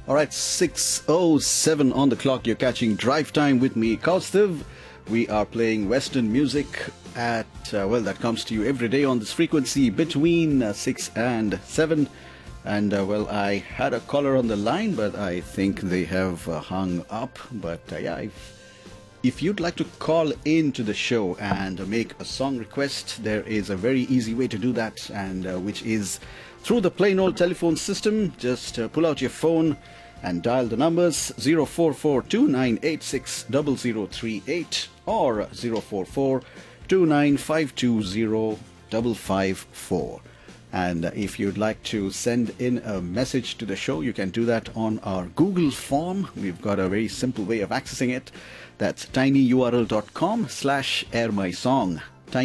All right, 6:07 on the clock. You're catching Drive Time with me, Kaustav. We are playing Western music at, that comes to you every day on this frequency between 6 and 7. And, I had a caller on the line, but I think they have hung up. But, if you'd like to call into the show and make a song request, there is a very easy way to do that, and which is through the plain old telephone system. Just pull out your phone and dial the numbers 044-2986-0038 or 044-29520554. And if you'd like to send in a message to the show, you can do that on our Google form. We've got a very simple way of accessing it. That's tinyurl.com/airmysong.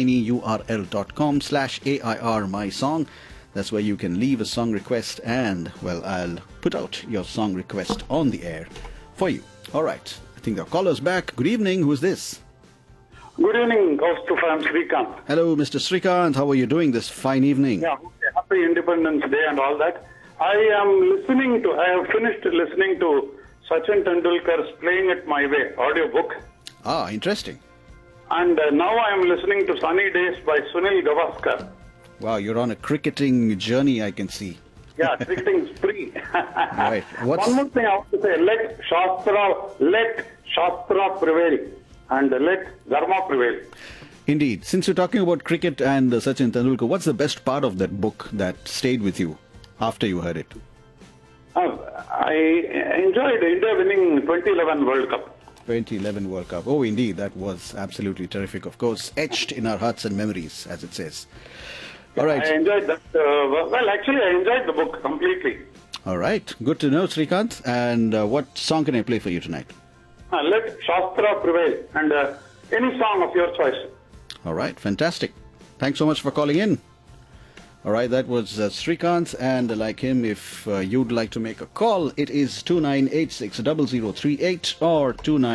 tinyurl.com/AIRmysong. That's where you can leave a song request, and, I'll put out your song request on the air for you. All right. I think our caller's back. Good evening. Who's this? Good evening, Kaustav. I'm Srikanth. Hello, Mr. Srikanth. How are you doing this fine evening? Yeah, happy Independence Day and all that. I have finished listening to Sachin Tendulkar's Playing It My Way audiobook. Ah, interesting. And now I am listening to Sunny Days by Sunil Gavaskar. Wow, you're on a cricketing journey, I can see. Yeah, cricketing spree. Right. One more thing I want to say, let Shastra prevail and let Dharma prevail. Indeed. Since you're talking about cricket and Sachin Tendulkar, what's the best part of that book that stayed with you after you heard it? I enjoyed India winning 2011 World Cup. 2011 World Cup. Oh, indeed. That was absolutely terrific. Of course, etched in our hearts and memories, as it says. All right. I enjoyed that. Actually, I enjoyed the book completely. All right. Good to know, Srikanth. And what song can I play for you tonight? Let Shastra prevail and any song of your choice. All right. Fantastic. Thanks so much for calling in. All right. That was Srikanth. And like him, if you'd like to make a call, it is 2986-0038 or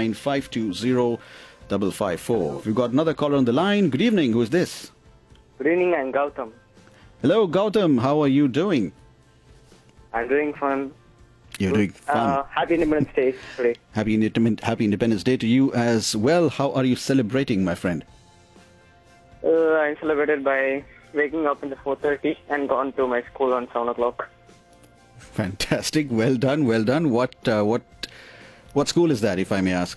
29520554. We've got another caller on the line. Good evening. Who is this? Good evening, I'm Gautam. Hello, Gautam. How are you doing? I'm doing fun. You're doing fun. Happy Independence Day today. Happy Independence Day to you as well. How are you celebrating, my friend? I celebrated by waking up in the 4:30 and gone to my school on 7 o'clock. Fantastic. Well done. Well done. What school is that, if I may ask?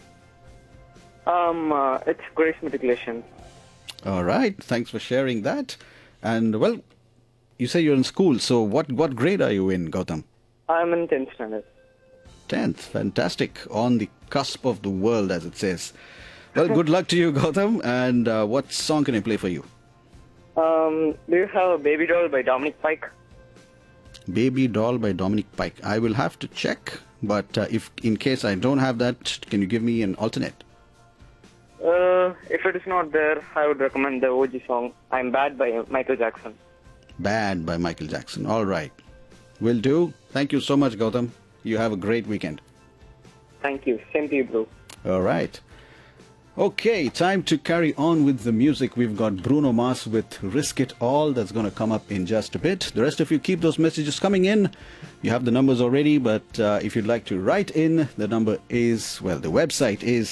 It's Grace Matriculation. All right. Thanks for sharing that. And, you say you're in school. So what grade are you in, Gautam? I'm in 10th standard. 10th. Fantastic. On the cusp of the world, as it says. Well, good luck to you, Gautam. And what song can I play for you? Do you have a Baby Doll by Dominic Pike? Baby Doll by Dominic Pike. I will have to check. But if in case I don't have that, can you give me an alternate? If it is not there, I would recommend the OG song, I'm Bad by Michael Jackson. Bad by Michael Jackson. All right. Will do. Thank you so much, Gautam. You have a great weekend. Thank you. Same to you, bro. All right. Okay, time to carry on with the music. We've got Bruno Mars with Risk It All. That's going to come up in just a bit. The rest of you keep those messages coming in. You have the numbers already, but if you'd like to write in, the number is, the website is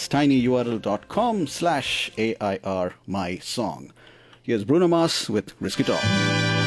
tinyurl.com/AIRmysong. Here's Bruno Mars with Risk It All.